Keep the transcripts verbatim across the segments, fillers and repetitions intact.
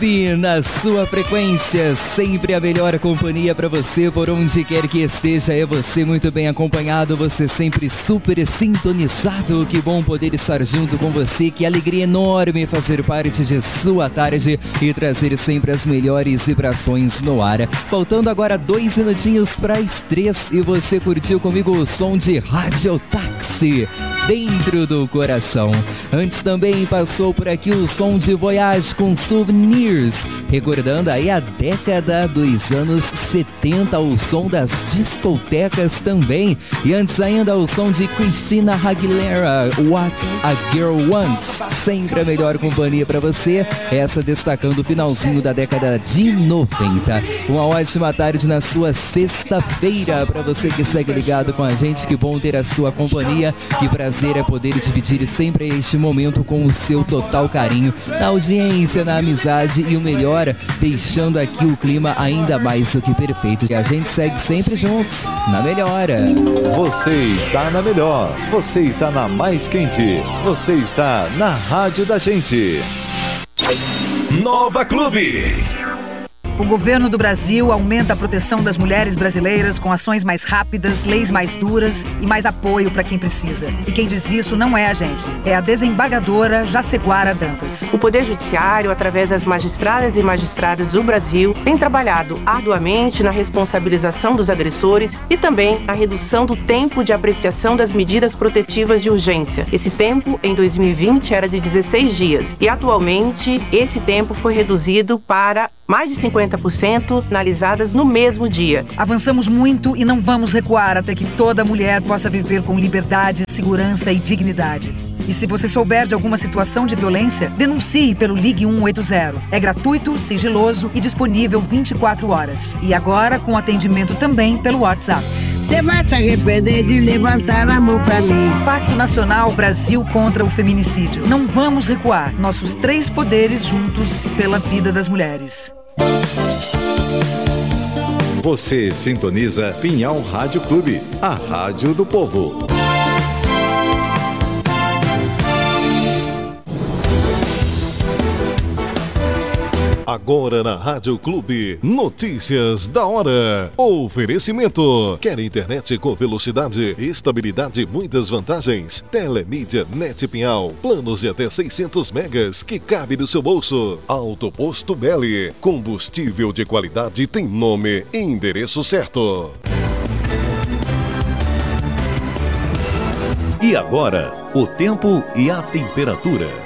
Clube, na sua frequência, sempre a melhor companhia para você, por onde quer que esteja, é você muito bem acompanhado, você sempre super sintonizado. Que bom poder estar junto com você, que alegria enorme fazer parte de sua tarde e trazer sempre as melhores vibrações no ar. Faltando agora dois minutinhos para as três e você curtiu comigo o som de Rádio Táxi, dentro do coração. Antes também passou por aqui o som de Voyage com Souvenirs, recordando aí a década dos anos setenta, o som das discotecas também. E antes ainda o som de Christina Aguilera, What a Girl Wants, sempre a melhor companhia para você, essa destacando o finalzinho da década de noventa. Uma ótima tarde na sua sexta-feira para você que segue ligado com a gente, que bom ter a sua companhia, que prazer é poder dividir sempre este momento com o seu total carinho, na audiência, na amizade e o melhor, deixando aqui o clima ainda mais do que perfeito. E a gente segue sempre juntos, na melhora. Você está na melhor, você está na mais quente, você está na rádio da gente. Nova Clube. O governo do Brasil aumenta a proteção das mulheres brasileiras com ações mais rápidas, leis mais duras e mais apoio para quem precisa. E quem diz isso não é a gente, é a desembargadora Jaceguara Dantas. O Poder Judiciário, através das magistradas e magistrados do Brasil, tem trabalhado arduamente na responsabilização dos agressores e também na redução do tempo de apreciação das medidas protetivas de urgência. Esse tempo, em dois mil e vinte, era de dezesseis dias e atualmente esse tempo foi reduzido para mais de cinquenta por cento analisadas no mesmo dia. Avançamos muito e não vamos recuar até que toda mulher possa viver com liberdade, segurança e dignidade. E se você souber de alguma situação de violência, denuncie pelo Ligue um oito zero. É gratuito, sigiloso e disponível vinte e quatro horas. E agora com atendimento também pelo WhatsApp. Você vai se arrepender de levantar a mão pra mim. Pacto Nacional Brasil contra o Feminicídio. Não vamos recuar. Nossos três poderes juntos pela vida das mulheres. Você sintoniza Pinhal Rádio Clube, a rádio do povo. Agora na Rádio Clube, notícias da hora. Oferecimento. Quer internet com velocidade, estabilidade e muitas vantagens? Telemídia Net Pinhal. Planos de até seiscentos megas que cabe no seu bolso. Autoposto Belli. Combustível de qualidade tem nome e endereço certo. E agora, o tempo e a temperatura.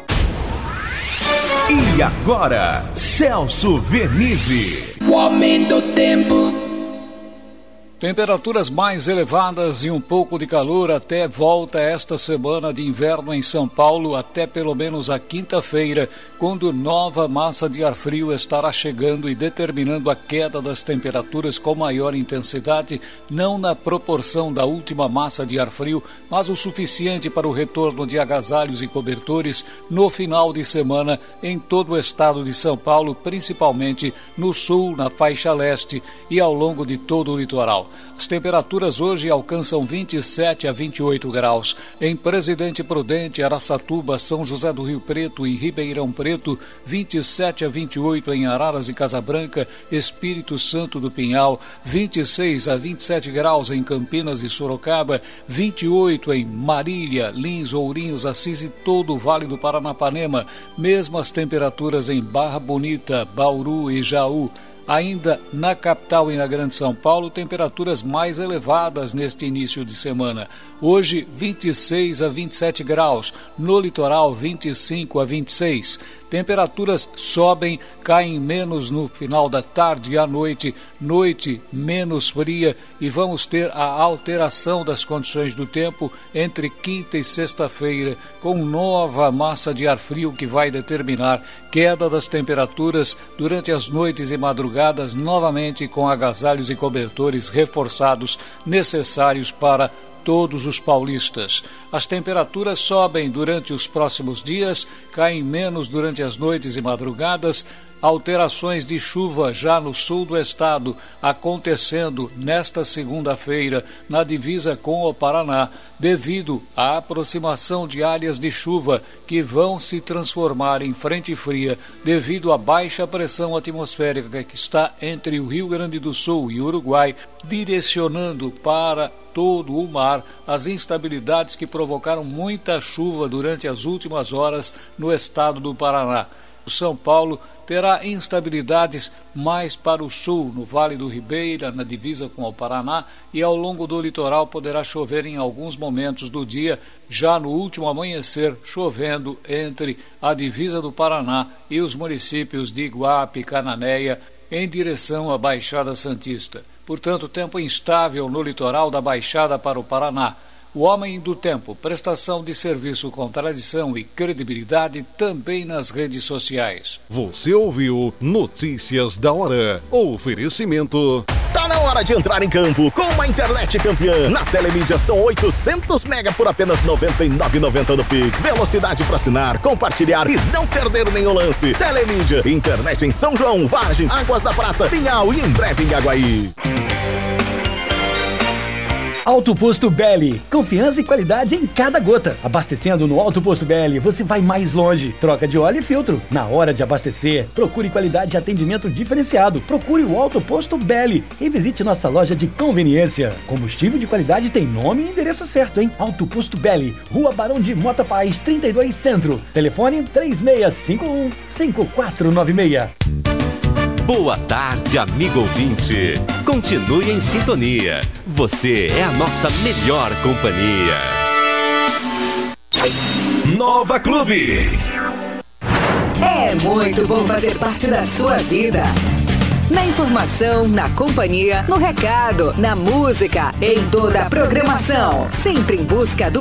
E agora, Celso Vernizzi. O aumento do tempo. Temperaturas mais elevadas e um pouco de calor até volta esta semana de inverno em São Paulo, até pelo menos a quinta-feira, quando nova massa de ar frio estará chegando e determinando a queda das temperaturas com maior intensidade, não na proporção da última massa de ar frio, mas o suficiente para o retorno de agasalhos e cobertores no final de semana em todo o estado de São Paulo, principalmente no sul, na faixa leste e ao longo de todo o litoral. As temperaturas hoje alcançam vinte e sete a vinte e oito graus. Em Presidente Prudente, Araçatuba, São José do Rio Preto e Ribeirão Preto, vinte e sete a vinte e oito em Araras e Casabranca, Espírito Santo do Pinhal, vinte e seis a vinte e sete graus em Campinas e Sorocaba, vinte e oito em Marília, Lins, Ourinhos, Assis e todo o Vale do Paranapanema, mesmas temperaturas em Barra Bonita, Bauru e Jaú. Ainda na capital e na Grande São Paulo, temperaturas mais elevadas neste início de semana. Hoje, vinte e seis a vinte e sete graus. No litoral, vinte e cinco a vinte e seis. Temperaturas sobem, caem menos no final da tarde e à noite. Noite menos fria e vamos ter a alteração das condições do tempo entre quinta e sexta-feira, com nova massa de ar frio que vai determinar queda das temperaturas durante as noites e madrugadas, novamente com agasalhos e cobertores reforçados necessários para todos os paulistas. As temperaturas sobem durante os próximos dias, caem menos durante as noites e madrugadas, Alterações de chuva já no sul do estado, acontecendo nesta segunda-feira na divisa com o Paraná, devido à aproximação de áreas de chuva que vão se transformar em frente fria devido à baixa pressão atmosférica que está entre o Rio Grande do Sul e o Uruguai, direcionando para todo o mar as instabilidades que provocaram muita chuva durante as últimas horas no estado do Paraná. O São Paulo terá instabilidades mais para o sul, no Vale do Ribeira, na divisa com o Paraná, e ao longo do litoral poderá chover em alguns momentos do dia, já no último amanhecer, chovendo entre a divisa do Paraná e os municípios de Iguape e Cananéia, em direção à Baixada Santista. Portanto, tempo instável no litoral da Baixada para o Paraná. O Homem do Tempo, prestação de serviço com tradição e credibilidade também nas redes sociais. Você ouviu Notícias da Hora. Oferecimento. Tá na hora de entrar em campo com uma internet campeã. Na Telemídia são oitocentos mega por apenas noventa e nove reais e noventa centavos no Pix. Velocidade para assinar, compartilhar e não perder nenhum lance. Telemídia, internet em São João, Vargem, Águas da Prata, Pinhal e em breve em Aguaí. Alto Posto Belli, confiança e qualidade em cada gota. Abastecendo no Alto Posto Belli, você vai mais longe. Troca de óleo e filtro. Na hora de abastecer, procure qualidade e atendimento diferenciado. Procure o Alto Posto Belli e visite nossa loja de conveniência. Combustível de qualidade tem nome e endereço certo, hein? Alto Posto Belli, Rua Barão de Mota Paz, trinta e dois Centro. Telefone três seis cinco um, cinco quatro nove seis. Boa tarde, amigo ouvinte. Continue em sintonia. Você é a nossa melhor companhia. Nova Clube. É muito bom fazer parte da sua vida. Na informação, na companhia, no recado, na música, em toda a programação. Sempre em busca do